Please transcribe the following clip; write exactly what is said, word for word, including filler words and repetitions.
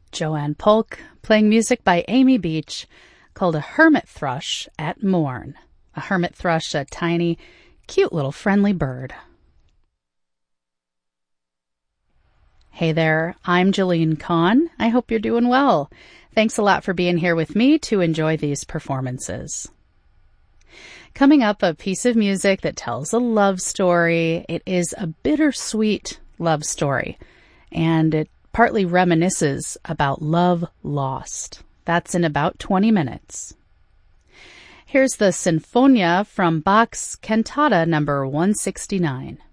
Joanne Polk playing music by Amy Beach called A Hermit Thrush at Morn. A hermit thrush, a tiny, cute little friendly bird. Hey there, I'm Jolene Kahn. I hope you're doing well. Thanks a lot for being here with me to enjoy these performances. Coming up, a piece of music that tells a love story. It is a bittersweet love story, and it partly reminisces about love lost. That's in about twenty minutes. Here's the Sinfonia from Bach's Cantata number one sixty-nine.